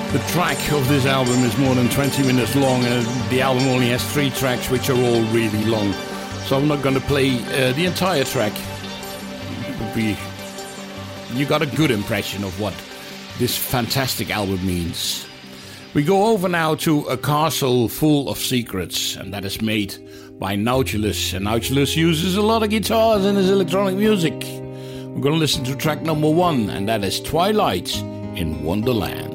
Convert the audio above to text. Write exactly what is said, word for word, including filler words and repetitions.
The track of this album is more than twenty minutes long, and the album only has three tracks, which are all really long. So I'm not going to play uh, the entire track. Be, you got a good impression of what this fantastic album means. We go over now to A Castle Full of Secrets, and that is made by Nautilus. And Nautilus uses a lot of guitars in his electronic music. We're going to listen to track number one, and that is Twilight in Wonderland.